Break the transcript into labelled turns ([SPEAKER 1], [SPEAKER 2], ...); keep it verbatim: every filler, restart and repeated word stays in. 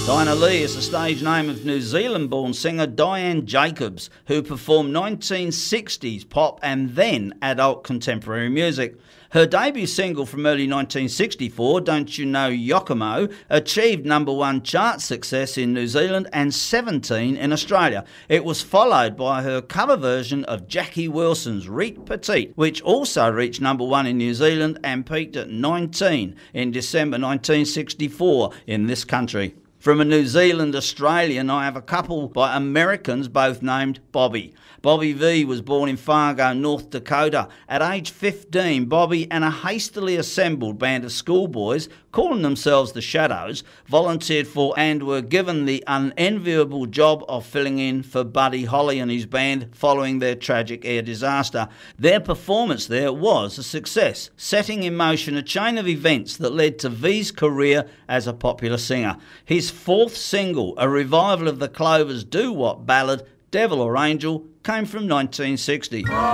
[SPEAKER 1] Dinah Lee is the stage name of New Zealand-born singer Diane Jacobs, who performed nineteen sixties pop and then adult contemporary music. Her debut single from early nineteen sixty-four, Don't You Know Yokomo, achieved number one chart success in New Zealand and seventeen in Australia. It was followed by her cover version of Jackie Wilson's Reet Petite, which also reached number one in New Zealand and peaked at nineteen in December nineteen sixty-four in this country. From a New Zealand Australian, I have a couple by Americans, both named Bobby. Bobby V was born in Fargo, North Dakota. At age fifteen, Bobby and a hastily assembled band of schoolboys, calling themselves the Shadows, volunteered for and were given the unenviable job of filling in for Buddy Holly and his band following their tragic air disaster. Their performance there was a success, setting in motion a chain of events that led to V's career as a popular singer. His fourth single, a revival of the Clovers' doo-wop ballad, Devil or Angel, came from nineteen sixty.